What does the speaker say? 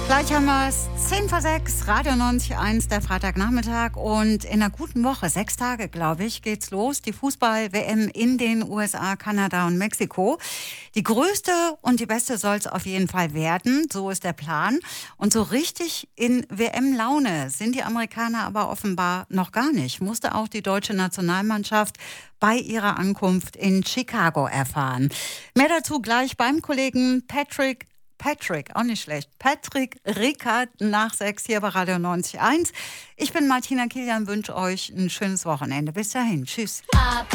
Gleich haben wir es 10 vor 6, Radio 90.1, der Freitagnachmittag. Und in einer guten Woche, 6 Tage, glaube ich, geht's los. Die Fußball-WM in den USA, Kanada und Mexiko. Die größte und die beste soll es auf jeden Fall werden. So ist der Plan. Und so richtig in WM-Laune sind die Amerikaner aber offenbar noch gar nicht. Musste auch die deutsche Nationalmannschaft bei ihrer Ankunft in Chicago erfahren. Mehr dazu gleich beim Kollegen Patrick, auch nicht schlecht. Patrick Rickert nach 6 hier bei Radio 90.1. Ich bin Martina Kilian, wünsche euch ein schönes Wochenende. Bis dahin. Tschüss.